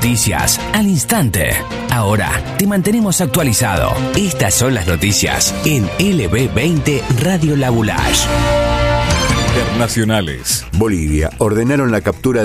noticias al instante. Ahora te mantenemos actualizado. Estas son las noticias en LB20 Radio La Boulage. Internacionales. Bolivia ordenaron la captura